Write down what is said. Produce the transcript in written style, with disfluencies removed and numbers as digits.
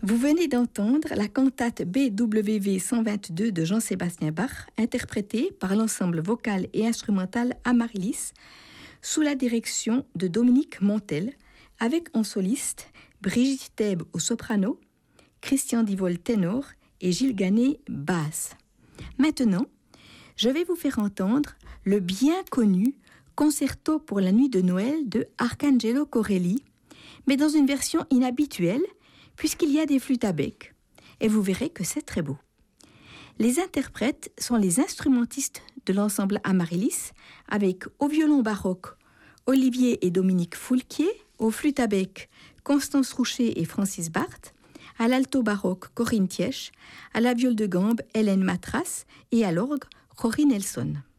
Vous venez d'entendre la cantate BWV 122 de Jean-Sébastien Bach, interprétée par l'ensemble vocal et instrumental Amaryllis, sous la direction de Dominique Montel, avec en soliste Brigitte Thèbes au soprano, Christian Divol ténor et Gilles Ganet basse. Maintenant, je vais vous faire entendre le bien connu Concerto pour la nuit de Noël de Arcangelo Corelli, mais dans une version inhabituelle, puisqu'il y a des flûtes à bec, et vous verrez que c'est très beau. Les interprètes sont les instrumentistes de l'ensemble Amaryllis, avec au violon baroque Olivier et Dominique Foulquier, aux flûtes à bec Constance Roucher et Francis Barthes, à l'alto baroque Corinne Tièche, à la viole de gambe Hélène Matras et à l'orgue Rory Nelson.